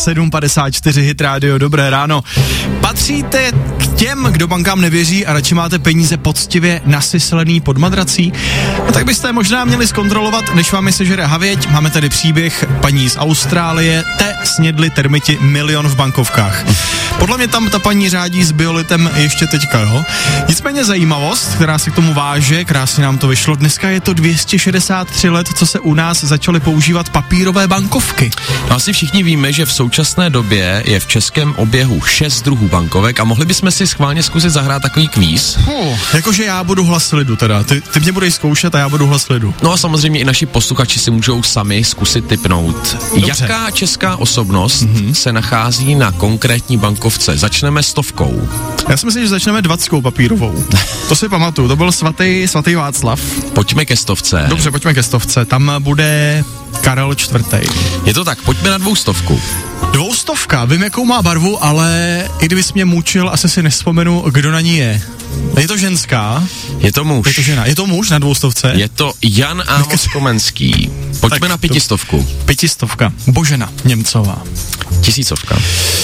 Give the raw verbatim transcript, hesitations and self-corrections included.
sedm padesát čtyři Hit Radio, dobré ráno. Patříte k těm, kdo bankám nevěří a radši máte peníze poctivě nasyslený pod madrací? No tak byste možná měli zkontrolovat, než vám je sežere havěť. Máme tady příběh paní z Austrálie, te snědli termiti milion v bankovkách. Podle mě tam ta paní řádí s biolitem ještě teďka, jo. Nicméně zajímavost, která se k tomu váže, krásně nám to vyšlo, dneska je to dvě stě šedesát tři let, co se u nás začaly používat papírové bankovky. No asi všichni víme, že v současné době je v českém oběhu šest druhů bankovek a mohli bychom si schválně zkusit zahrát takový kvíz. Hmm, jakože já budu hlas lidu teda, ty, ty mě budeš zkoušet a já budu hlas lidu. No a samozřejmě i naši posluchači si můžou sami zkusit tipnout. Dobře. Jaká česká osobnost mm-hmm. se nachází na konkrétní bankovce? Začneme stovkou. Já si myslím, že začneme dvackou papírovou. To si pamatuju, to byl svatý, svatý Václav. Pojďme ke stovce. Dobře, pojďme ke stovce, tam bude Karel čtvrtý. Je to tak, pojďme na dvoustovku. Dvoustovka, vím, jakou má barvu, ale i kdybys mě mučil, asi si nevzpomenu, kdo na ní je. Je to ženská? Je to muž. Je to žena. Je to muž na dvoustovce? Je to Jan Amos Komenský. Pojďme tak na pětistovku. Pětistovka. Božena Němcová. Tisícovka.